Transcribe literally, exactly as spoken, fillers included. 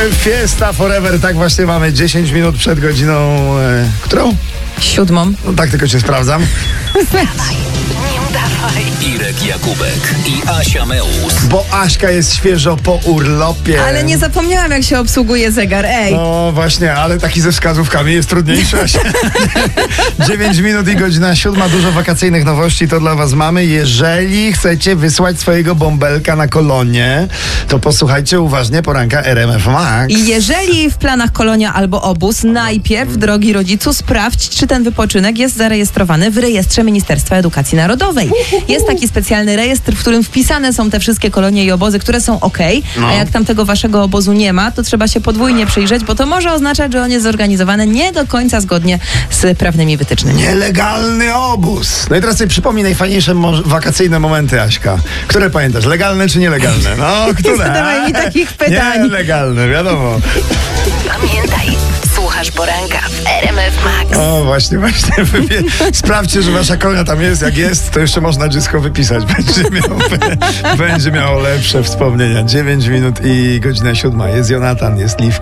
Fiesta Forever, tak właśnie mamy dziesięć minut przed godziną... E, którą? Siódmą. No tak, tylko cię sprawdzam. Wstawaj, nie udawaj. Irek Jakubek i Asia Meus. Bo Aśka jest świeżo po urlopie. Ale nie zapomniałam, jak się obsługuje zegar, ej. No właśnie, ale taki ze wskazówkami jest trudniejszy. Asia. dziewięć minut i godzina siódma. Dużo wakacyjnych nowości to dla was mamy. Jeżeli chcecie wysłać swojego bąbelka na kolonie, to posłuchajcie uważnie poranka R M F Max. I jeżeli w planach kolonia albo obóz, najpierw, drogi rodzicu, sprawdź, czy ten wypoczynek jest zarejestrowany w rejestrze Ministerstwa Edukacji Narodowej. Jest taki specjalny rejestr, w którym wpisane są te wszystkie kolonie i obozy, które są ok, No. a jak tam tego waszego obozu nie ma, to trzeba się podwójnie przyjrzeć, bo to może oznaczać, że on jest zorganizowany nie do końca zgodnie z prawnymi wytycznymi. Nielegalny obóz. No i teraz sobie przypomnij najfajniejsze mo- wakacyjne momenty, Aśka. Które pamiętasz? Legalne czy nielegalne? No, które? zadawaj mi takich pytań. Nielegalne, wiadomo. Pamiętaj, słuchasz poranka w R M F Max. O, właśnie, właśnie. Sprawdźcie, że wasza kolonia tam jest. Jak jest, to jeszcze można dziecko wypisać. Będzie miało, będzie miało lepsze wspomnienia. dziewięć minut i godzina siódma. Jest Jonatan, jest Liwka.